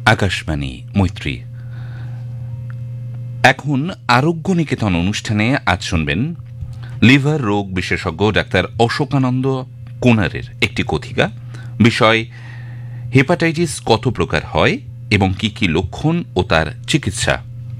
আকাশবাণী মৈত্রী। এখন আরোগ্য নিকেতন অনুষ্ঠানে আজ শুনবেন লিভার রোগ বিশেষজ্ঞ ডাক্তার অশোকানন্দ কোনারের একটি কথিকা। বিষয় হেপাটাইটিস কত প্রকার হয় এবং কি কি লক্ষণ ও তার চিকিৎসা।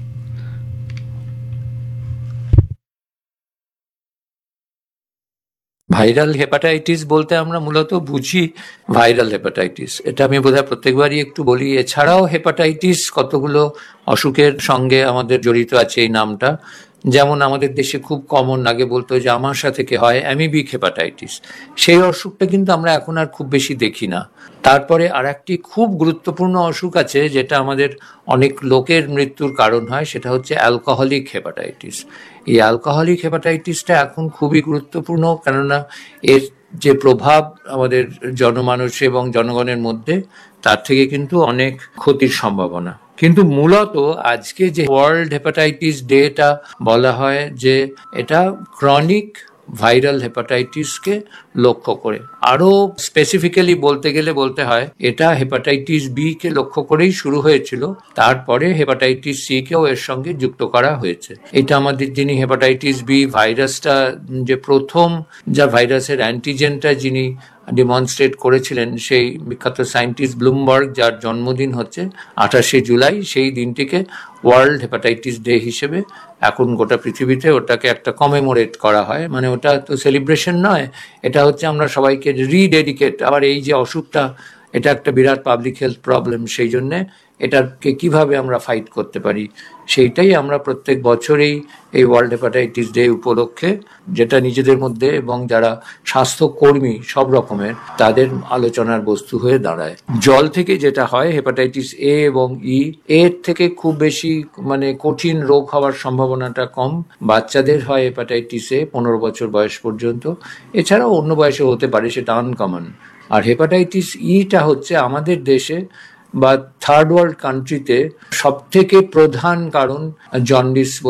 ভাইরাল হেপাটাইটিস বলতে আমরা মূলত বুঝি ভাইরাল হেপাটাইটিস, এটা আমি বোধহয় প্রত্যেকবারই একটু বলি। এছাড়াও হেপাটাইটিস কতগুলো অসুখের সঙ্গে আমাদের জড়িত আছে এই নামটা। যেমন আমাদের দেশে খুব কমন, আগে বলতো যে আমার সাথে কে হয় অ্যামিবিক হেপাটাইটিস, সেই অসুখটা কিন্তু আমরা এখন আর খুব বেশি দেখি না। তারপরে আর একটি খুব গুরুত্বপূর্ণ অসুখ আছে যেটা আমাদের অনেক লোকের মৃত্যুর কারণ হয়, সেটা হচ্ছে অ্যালকোহলিক হেপাটাইটিস। এই অ্যালকোহলিক হেপাটাইটিসটা এখন খুবই গুরুত্বপূর্ণ, কেননা এর যে প্রভাব আমাদের জনমানুষে এবং জনগণের মধ্যে, তার থেকে কিন্তু অনেক ক্ষতির সম্ভাবনা। কিন্তু মূলত আজকে যে ওয়ার্ল্ড হেপাটাইটিস ডেটা বলা হয়, যে এটা ক্রনিক ভাইরাল হেপাটাইটিসকে লক্ষ্য করে। আরো স্পেসিফিক্যালি বলতে গেলে বলতে হয় এটা হেপাটাইটিস বি কে লক্ষ্য করেই শুরু হয়েছিল, তারপরে হেপাটাইটিস সি কেও এর সঙ্গে যুক্ত করা হয়েছে। এটা আমাদের যিনি হেপাটাইটিস বি ভাইরাসটা, যে প্রথম যা ভাইরাসের অ্যান্টিজেনটা যিনি ডেমনস্ট্রেট করেছিলেন, সেই বিখ্যাত সায়েন্টিস্ট ব্লুমবার্গ, যার জন্মদিন হচ্ছে 28শে জুলাই, সেই দিনটিকে ওয়ার্ল্ড হেপাটাইটিস ডে হিসেবে এখন গোটা পৃথিবীতে ওটাকে একটা কমেমোরেট করা হয়। মানে ওটা তো সেলিব্রেশন নয়, এটা হচ্ছে আমরা সবাইকে রিডেডিকেট। আবার এই যে অসুখটা, এটা একটা বিরাট পাবলিক হেলথ প্রবলেম, সেই জন্যে এটাকে কিভাবে আমরা ফাইট করতে পারি, সেইটাই আমরা প্রত্যেক বছরেই এই ওয়ার্ল্ড হেপাটাইটিস ডে উপলক্ষে, যেটা নিজেদের মধ্যে এবং যারা স্বাস্থ্যকর্মী সব রকমের, তাদের আলোচনার বস্তু হয়ে দাঁড়ায়। জল থেকে যেটা হয় হেপাটাইটিস এ এবং ই, এর থেকে খুব বেশি মানে কঠিন রোগ হওয়ার সম্ভাবনাটা কম। বাচ্চাদের হয় হেপাটাইটিস এ 15 বছর বয়স পর্যন্ত, এছাড়াও অন্য বয়সে হতে পারে, সেটা আনকমন। আর হেপাটাইটিস ইটা হচ্ছে আমাদের দেশে বা থার্ড ওয়ার্ল্ড কান্ট্রিতে সব থেকে প্রধান কারণ জন্ডিস